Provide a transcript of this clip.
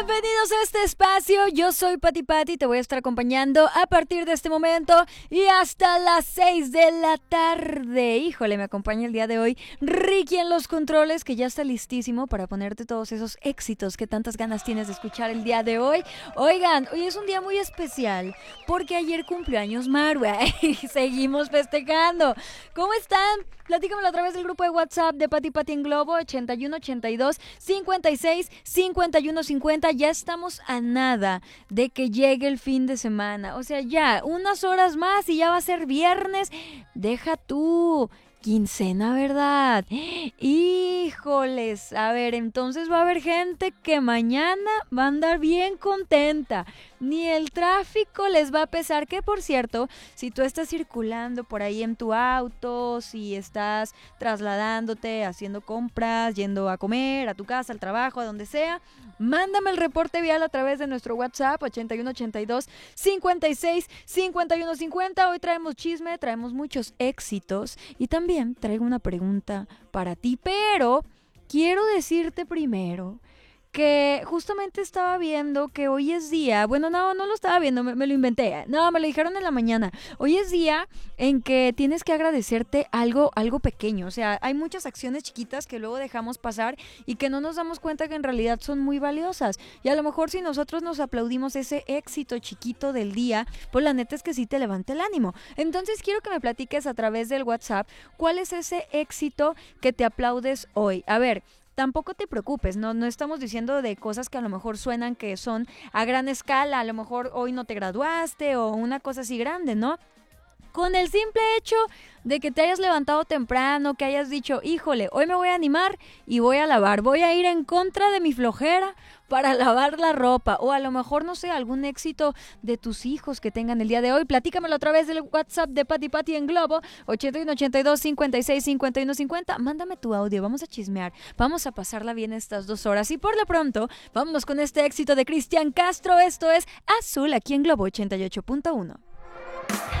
Bienvenidos a este espacio, yo soy Pati Pati, te voy a estar acompañando a partir de este momento y hasta las 6 de la tarde. Híjole, me acompaña el día de hoy Ricky en los controles, que ya está listísimo para ponerte todos esos éxitos que tantas ganas tienes de escuchar el día de hoy. Oigan, hoy es un día muy especial porque ayer cumplió años Maru y seguimos festejando. ¿Cómo están? Platícamelo a través del grupo de WhatsApp de Pati Pati en Globo, 8182-56-5150. Ya estamos a nada de que llegue el fin de semana. O sea, ya, unas horas más y ya va a ser viernes. Deja tú. Quincena, ¿verdad? Híjoles, a ver, entonces va a haber gente que mañana va a andar bien contenta. Ni el tráfico les va a pesar, que por cierto, si tú estás circulando por ahí en tu auto, si estás trasladándote, haciendo compras, yendo a comer, a tu casa, al trabajo, a donde sea, mándame el reporte vial a través de nuestro WhatsApp 8182-56-5150. Hoy traemos chisme, traemos muchos éxitos y también traigo una pregunta para ti, pero quiero decirte primero que justamente estaba viendo que hoy es día, bueno, no lo estaba viendo, me lo inventé, no, me lo dijeron en la mañana. Hoy es día en que tienes que agradecerte algo pequeño. O sea, hay muchas acciones chiquitas que luego dejamos pasar y que no nos damos cuenta que en realidad son muy valiosas. Y a lo mejor si nosotros nos aplaudimos ese éxito chiquito del día, pues la neta es que sí te levanta el ánimo. Entonces quiero que me platiques a través del WhatsApp cuál es ese éxito que te aplaudes hoy. A ver, tampoco te preocupes, no estamos diciendo de cosas que a lo mejor suenan que son a gran escala, a lo mejor hoy no te graduaste o una cosa así grande, ¿no? Con el simple hecho de que te hayas levantado temprano, que hayas dicho, híjole, hoy me voy a animar y voy a lavar, voy a ir en contra de mi flojera para lavar la ropa, o a lo mejor, no sé, algún éxito de tus hijos que tengan el día de hoy. Platícamelo a través del WhatsApp de Pati Pati en Globo, 8182-56-5150. Mándame tu audio, vamos a chismear, vamos a pasarla bien estas 2 horas. Y por lo pronto, vámonos con este éxito de Cristian Castro. Esto es Azul, aquí en Globo 88.1.